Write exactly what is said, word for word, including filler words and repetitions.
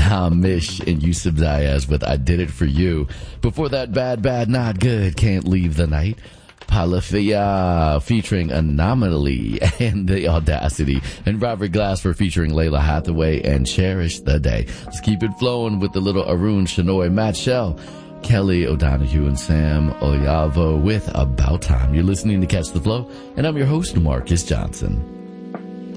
Tom Mish and Yusuf Diaz with I Did It For You. Before that, Bad Bad Not Good, Can't Leave the Night. Palafia featuring Anomaly and The Audacity, and Robert Glasper featuring Layla Hathaway and Cherish the Day. Let's keep it flowing with the little Arun Shanoy, Matt Shell, Kelly O'Donoghue, and Sam Oyavo with About Time. You're listening to Catch the Flow, and I'm your host, Marcus Johnson.